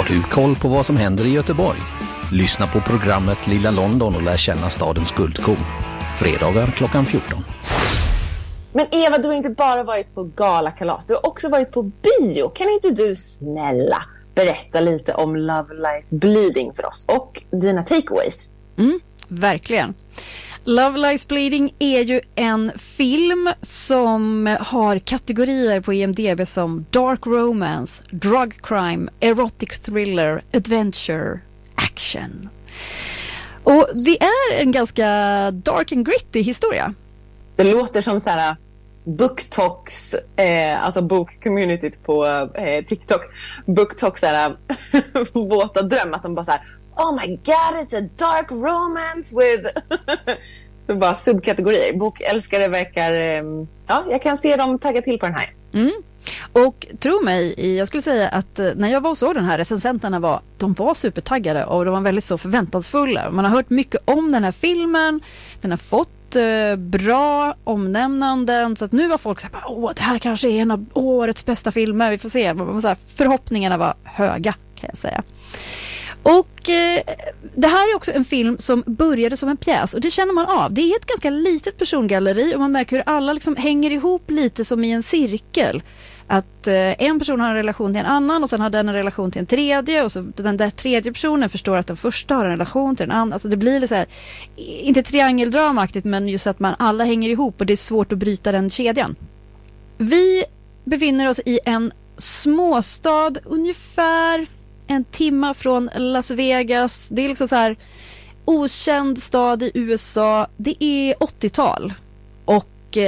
du koll på vad som händer i Göteborg? Lyssna på programmet Lilla London och lär känna stadens guldkorn. Fredagar klockan 14. Men Eva, du har inte bara varit på galakalas. Du har också varit på bio. Kan inte du snälla berätta lite om Love Lies Bleeding för oss och dina takeaways? Verkligen. Love Lies Bleeding är ju en film som har kategorier på IMDb som Dark Romance, Drug Crime, Erotic Thriller, Adventure, Action. Och det är en ganska dark and gritty historia. Det låter som så här BookToks, alltså bokcommunityt på TikTok. BookToks såhär våta dröm, att de bara såhär, oh my god, it's a dark romance with det är bara subkategorier. Bokälskare verkar, ja, jag kan se dem tagga till på den här. Och tro mig, jag skulle säga att när jag var och såg den här, recensenterna de var supertaggade och de var väldigt så förväntansfulla. Man har hört mycket om den här filmen, den har fått bra omnämnanden, så att nu var folk så här, det här kanske är en av årets bästa filmer, vi får se. Så här, förhoppningarna var höga, kan jag säga. Och det här är också en film som började som en pjäs, och det känner man av. Det är ett ganska litet persongalleri och man märker hur alla liksom hänger ihop lite som i en cirkel. Att en person har en relation till en annan och sen har den en relation till en tredje, och så den där tredje personen förstår att den första har en relation till den andra. Alltså det blir så här, inte triangeldramaktigt, men just att man alla hänger ihop och det är svårt att bryta den kedjan. Vi befinner oss i en småstad ungefär en timme från Las Vegas. Det är liksom så här okänd stad i USA. Det är 80-tal och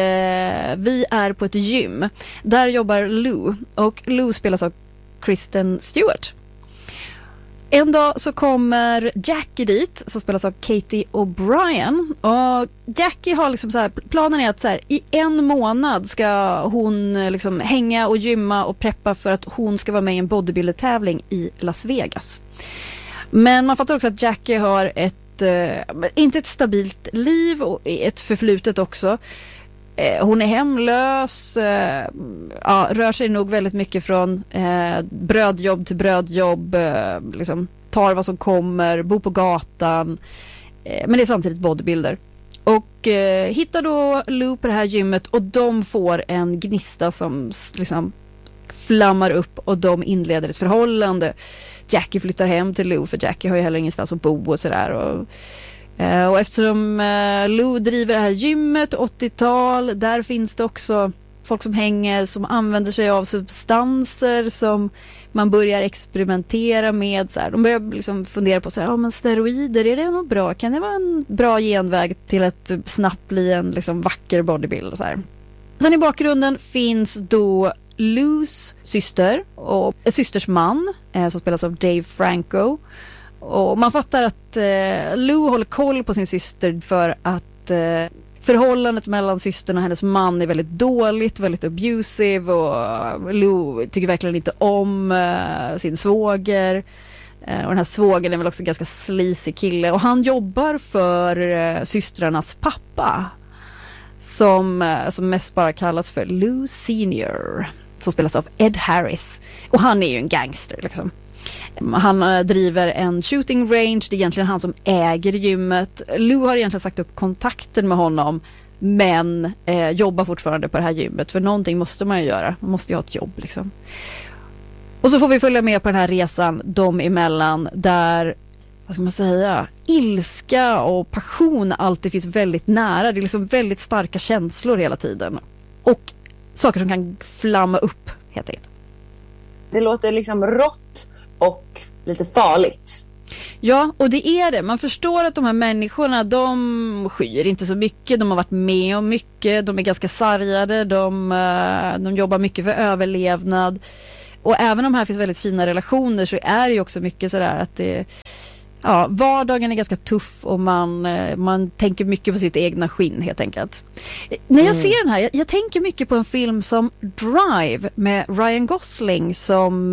vi är på ett gym. Där jobbar Lou, och Lou spelas av Kristen Stewart. En dag så kommer Jackie dit, som spelas av Katie O'Brien. Och Jackie har liksom så här, planen är att så här, i en månad ska hon liksom hänga och gymma och preppa för att hon ska vara med i en bodybuilder-tävling i Las Vegas. Men man fattar också att Jackie har inte ett stabilt liv och ett förflutet också. Hon är hemlös, rör sig nog väldigt mycket från brödjobb till brödjobb, liksom, tar vad som kommer, bor på gatan, men det är samtidigt bodybuilder. Och hittar då Lou på det här gymmet, och de får en gnista som liksom flammar upp, och de inleder ett förhållande. Jackie flyttar hem till Lou, för Jackie har ju heller ingenstans att bo och sådär. Och eftersom Lou driver det här gymmet 80-tal, där finns det också folk som hänger, som använder sig av substanser som man börjar experimentera med. Så här. De börjar liksom fundera på så här, men steroider, är det något bra? Kan det vara en bra genväg till att snabbt bli en liksom vacker bodybuilder? Så här. Sen i bakgrunden finns då Lou's syster och en systers man som spelas av Dave Franco. Och man fattar att Lou håller koll på sin syster för att förhållandet mellan systern och hennes man är väldigt dåligt, väldigt abusive, och Lou tycker verkligen inte om sin svåger. Och den här svågen är väl också en ganska sleazy kille, och han jobbar för systrarnas pappa som mest bara kallas för Lou Senior, som spelas av Ed Harris. Och han är ju en gangster liksom. Han driver en shooting range. Det är egentligen han som äger gymmet. Lou har egentligen sagt upp kontakten med honom, men jobbar fortfarande på det här gymmet, för någonting måste man ju göra. Man måste ju ha ett jobb liksom. Och så får vi följa med på den här resan dem emellan, där, vad ska man säga, ilska och passion alltid finns väldigt nära. Det är liksom väldigt starka känslor hela tiden, och saker som kan flamma upp helt enkelt. Det låter liksom rått och lite farligt. Ja, och det är det. Man förstår att de här människorna, de skyr inte så mycket. De har varit med om mycket. De är ganska sargade. De jobbar mycket för överlevnad. Och även om här finns väldigt fina relationer, så är det ju också mycket sådär att det... Ja, vardagen är ganska tuff, och man tänker mycket på sitt egna skinn helt enkelt. När jag ser den här, jag tänker mycket på en film som Drive med Ryan Gosling som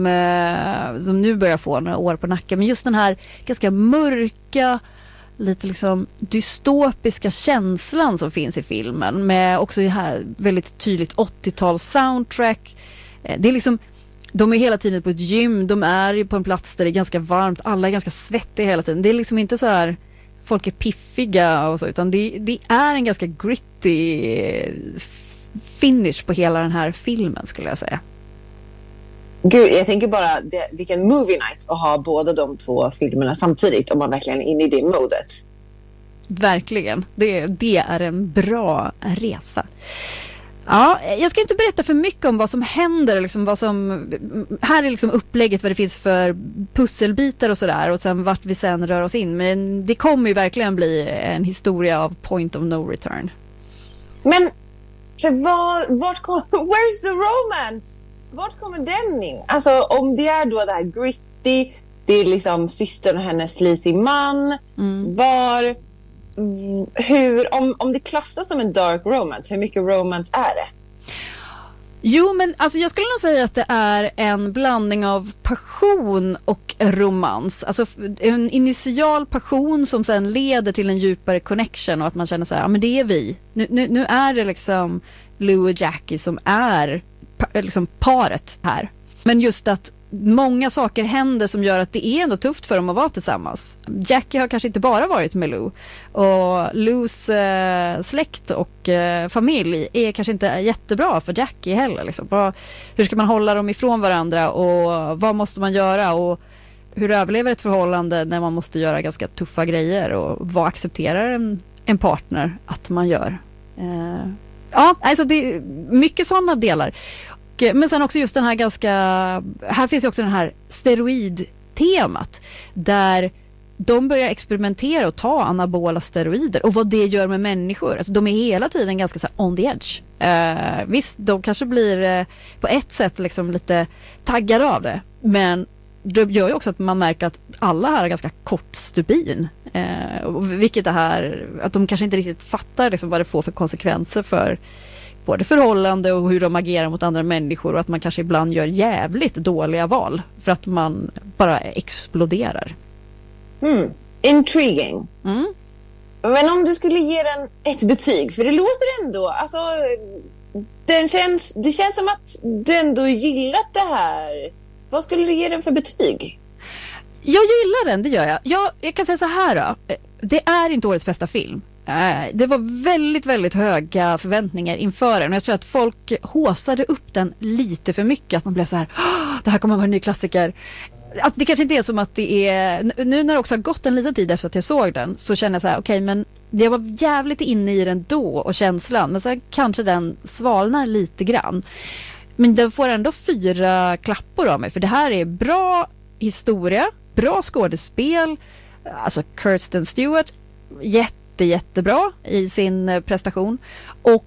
nu börjar få några år på nacken. Men just den här ganska mörka, lite liksom dystopiska känslan som finns i filmen, med också det här väldigt tydligt 80-tals soundtrack. Det är liksom De är hela tiden på ett gym, de är ju på en plats där det är ganska varmt, alla är ganska svettiga hela tiden. Det är liksom inte så här folk är piffiga och så, utan det är en ganska gritty finish på hela den här filmen, skulle jag säga. Gud, jag tänker bara vilken movie night att ha båda de två filmerna samtidigt, om man verkligen är inne i det modet. Verkligen. Det är en bra resa. Ja, jag ska inte berätta för mycket om vad som händer, liksom här är liksom upplägget, vad det finns för pusselbitar och sådär, och sen vart vi sen rör oss in. Men det kommer ju verkligen bli en historia av point of no return. Men för where's the romance? Vart kommer den in? Alltså om det är då det här gritty, det är liksom systern och hennes sleazy man, om det klassas som en dark romance, hur mycket romance är det? Jo, men alltså jag skulle nog säga att det är en blandning av passion och romans. Alltså en initial passion som sen leder till en djupare connection, och att man känner så här, ja men det är vi. Nu är det liksom Lou och Jackie som är liksom paret här. Men just att många saker händer som gör att det är ändå tufft för dem att vara tillsammans. Jackie har kanske inte bara varit med Lou, och Lou's släkt och familj är kanske inte jättebra för Jackie heller. Liksom. Hur ska man hålla dem ifrån varandra, och vad måste man göra, och hur överlever ett förhållande när man måste göra ganska tuffa grejer, och vad accepterar en partner att man gör? Ja, alltså det är mycket sådana delar. Men sen också just den här här finns ju också den här steroidtemat, där de börjar experimentera och ta anabola steroider, och vad det gör med människor. Alltså de är hela tiden ganska så här on the edge. Visst, de kanske blir på ett sätt liksom lite taggade av det, men det gör ju också att man märker att alla här är ganska kort stubin. Vilket är här, att de kanske inte riktigt fattar liksom vad det får för konsekvenser för både förhållande och hur de agerar mot andra människor, och att man kanske ibland gör jävligt dåliga val för att man bara exploderar. Intriguing. Men om du skulle ge den ett betyg, för det låter ändå, alltså det känns som att du ändå gillat det här. Vad skulle du ge den för betyg? Jag gillar den, det gör jag. Jag kan säga så här då. Det är inte årets bästa film. Det var väldigt, väldigt höga förväntningar inför den. Och jag tror att folk håsade upp den lite för mycket. Att man blev så här, det här kommer att vara en ny klassiker. Alltså, det kanske inte är som att det är... Nu när det också har gått en liten tid efter att jag såg den, så känner jag så här, okej, men jag var jävligt inne i den då, och känslan. Men sen kanske den svalnar lite grann. Men den får ändå 4 klappor av mig. För det här är bra historia, bra skådespel. Alltså Kirsten Stewart, jättebra i sin prestation. Och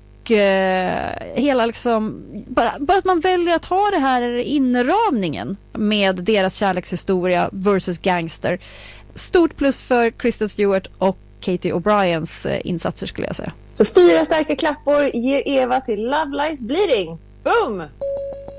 hela liksom bara att man väljer att ha det här inramningen med deras kärlekshistoria versus gangster. Stort plus för Kristen Stewart och Katie O'Briens insatser, skulle jag säga. Så 4 starka klappor ger Eva till Love Lies Bleeding. Boom!